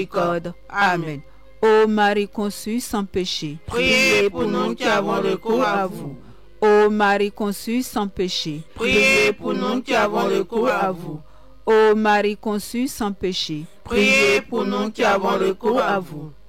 miséricorde. Amen. Ô Marie conçue sans péché, Priez pour nous qui avons recours à vous. Ô Marie conçue sans péché, Priez pour nous qui avons recours à vous. Ô Marie conçue sans péché, Priez pour nous qui avons recours à vous.